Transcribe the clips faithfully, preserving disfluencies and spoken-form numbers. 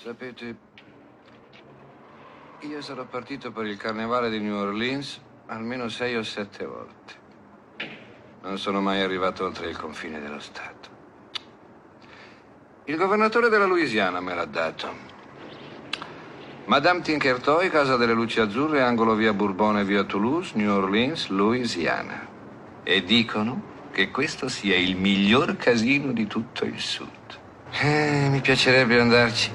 Sapete, io sarò partito per il carnevale di New Orleans almeno sei o sette volte. Non sono mai arrivato oltre il confine dello Stato. Il governatore della Louisiana me l'ha dato. Madame Tinkertoy, Casa delle Luci Azzurre, angolo via Bourbon e via Toulouse, New Orleans, Louisiana. E dicono che questo sia il miglior casino di tutto il sud. Eh, mi piacerebbe andarci.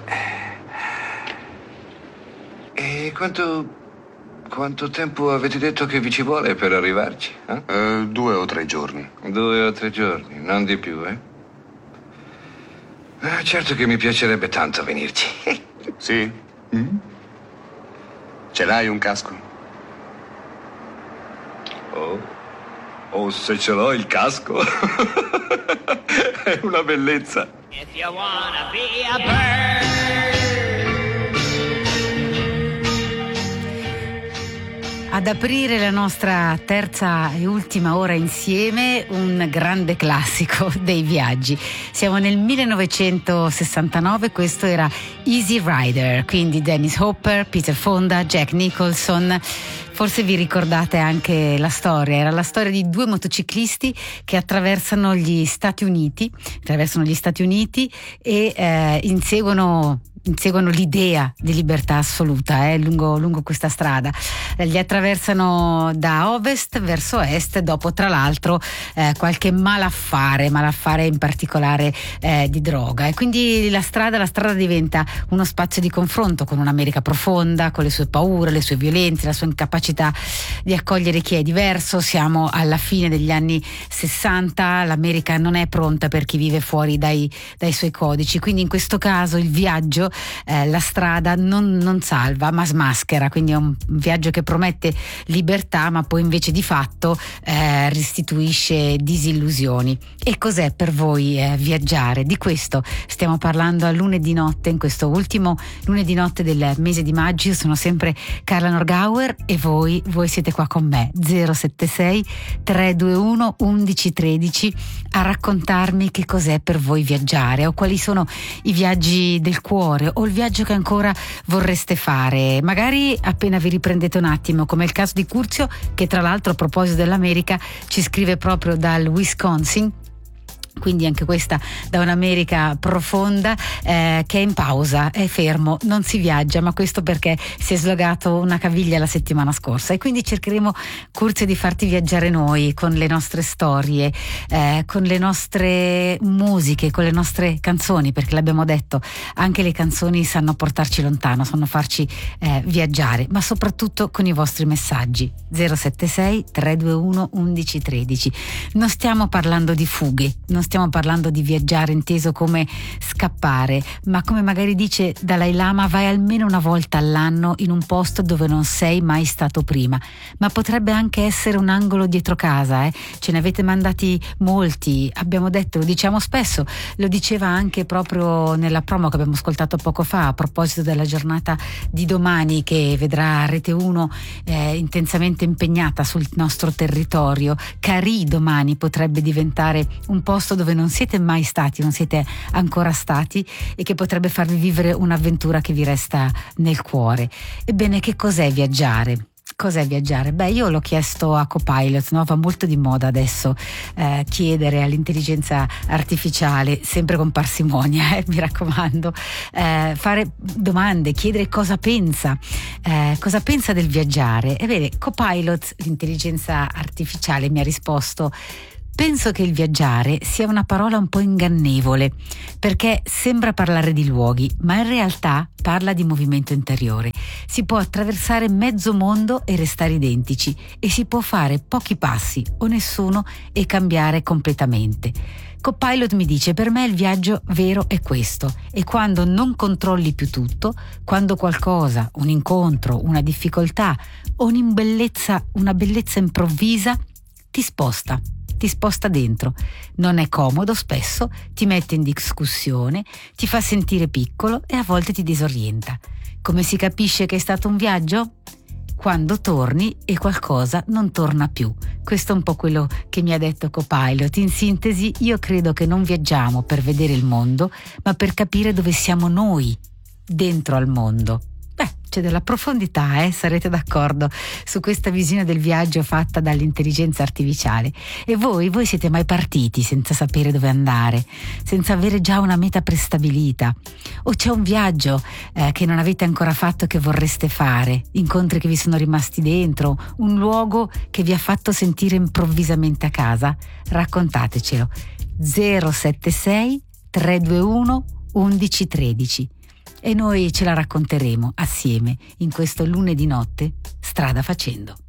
E quanto... quanto tempo avete detto che vi ci vuole per arrivarci? Eh? Uh, due o tre giorni. Due o tre giorni, non di più, eh? Ah, certo che mi piacerebbe tanto venirci. Sì? Mm? Ce l'hai un casco? Oh, oh, se ce l'ho il casco. È una bellezza. If you wanna be a bird. Ad aprire la nostra terza e ultima ora insieme, un grande classico dei viaggi. Siamo nel millenovecentosessantanove, questo era Easy Rider, quindi Dennis Hopper, Peter Fonda, Jack Nicholson. Forse vi ricordate anche la storia, era la storia di due motociclisti che attraversano gli Stati Uniti, attraversano gli Stati Uniti e eh, inseguono inseguono l'idea di libertà assoluta eh, lungo, lungo questa strada. Eh, li attraversano da ovest verso est, dopo tra l'altro eh, qualche malaffare, malaffare in particolare eh, di droga. E quindi la strada, la strada diventa uno spazio di confronto con un'America profonda, con le sue paure, le sue violenze, la sua incapacità di accogliere chi è diverso. Siamo alla fine degli anni sessanta, l'America non è pronta per chi vive fuori dai, dai suoi codici, quindi in questo caso il viaggio Eh, la strada non, non salva ma smaschera, quindi è un viaggio che promette libertà ma poi invece di fatto eh, restituisce disillusioni. E cos'è per voi eh, viaggiare? Di questo stiamo parlando a lunedì notte, in questo ultimo lunedì notte del mese di maggio. Io sono sempre Carla Norgauer e voi, voi siete qua con me, zero sette sei tre due uno undici tredici, a raccontarmi che cos'è per voi viaggiare o quali sono i viaggi del cuore o il viaggio che ancora vorreste fare, magari appena vi riprendete un attimo, come il caso di Curzio, che tra l'altro a proposito dell'America ci scrive proprio dal Wisconsin. Quindi anche questa da un'America profonda, eh, che è in pausa, è fermo, non si viaggia, ma questo perché si è slogato una caviglia la settimana scorsa. E quindi cercheremo, Curzio, di farti viaggiare noi con le nostre storie, eh, con le nostre musiche, con le nostre canzoni, perché l'abbiamo detto, anche le canzoni sanno portarci lontano, sanno farci eh, viaggiare, ma soprattutto con i vostri messaggi. zero sette sei tre due uno undici tredici. Non stiamo parlando di fughe, non stiamo parlando di viaggiare inteso come scappare, ma come magari dice Dalai Lama, vai almeno una volta all'anno in un posto dove non sei mai stato prima. Ma potrebbe anche essere un angolo dietro casa, eh? Ce ne avete mandati molti, abbiamo detto, lo diciamo spesso, lo diceva anche proprio nella promo che abbiamo ascoltato poco fa a proposito della giornata di domani, che vedrà Rete uno eh, intensamente impegnata sul nostro territorio. Cari domani potrebbe diventare un posto dove non siete mai stati, non siete ancora stati, e che potrebbe farvi vivere un'avventura che vi resta nel cuore. Ebbene, che cos'è viaggiare? Cos'è viaggiare? Beh, io l'ho chiesto a Copilot, no? Va molto di moda adesso eh, chiedere all'intelligenza artificiale, sempre con parsimonia, eh, mi raccomando, eh, fare domande, chiedere cosa pensa, eh, cosa pensa del viaggiare. Ebbene, Copilot, l'intelligenza artificiale, mi ha risposto: penso che il viaggiare sia una parola un po' ingannevole, perché sembra parlare di luoghi, ma in realtà parla di movimento interiore. Si può attraversare mezzo mondo e restare identici, e si può fare pochi passi o nessuno e cambiare completamente. Copilot mi dice: per me il viaggio vero è questo, e quando non controlli più tutto, quando qualcosa, un incontro, una difficoltà o un'imbellezza, una bellezza improvvisa ti sposta. Ti sposta dentro, non è comodo spesso, ti mette in discussione, ti fa sentire piccolo e a volte ti disorienta. Come si capisce che è stato un viaggio? Quando torni e qualcosa non torna più. Questo è un po' quello che mi ha detto Copilot. In sintesi, io credo che non viaggiamo per vedere il mondo, ma per capire dove siamo noi dentro al mondo. Beh, c'è della profondità, eh? Sarete d'accordo su questa visione del viaggio fatta dall'intelligenza artificiale. E voi, voi siete mai partiti senza sapere dove andare, senza avere già una meta prestabilita? O c'è un viaggio eh, che non avete ancora fatto e che vorreste fare, incontri che vi sono rimasti dentro, un luogo che vi ha fatto sentire improvvisamente a casa? Raccontatecelo. zero sette sei tre due uno undici tredici e noi ce la racconteremo assieme in questo lunedì notte strada facendo.